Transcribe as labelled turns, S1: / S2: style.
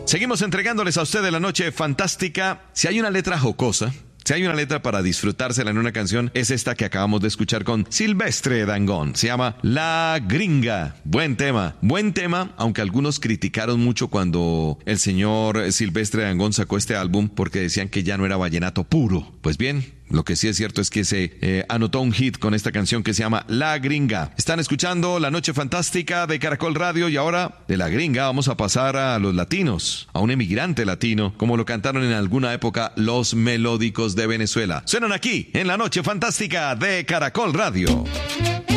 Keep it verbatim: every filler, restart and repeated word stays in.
S1: Seguimos entregándoles a ustedes la noche fantástica. Si hay una letra jocosa, si hay una letra para disfrutársela en una canción, es esta que acabamos de escuchar con Silvestre Dangond. Se llama La Gringa. Buen tema, buen tema, aunque algunos criticaron mucho cuando el señor Silvestre Dangond sacó este álbum porque decían que ya no era vallenato puro. Pues bien, lo que sí es cierto es que se eh, anotó un hit con esta canción que se llama La Gringa. Están escuchando La Noche Fantástica de Caracol Radio y ahora de La Gringa vamos a pasar a los latinos, a un emigrante latino, como lo cantaron en alguna época los Melódicos de Venezuela. Suenan aquí en La Noche Fantástica de Caracol Radio.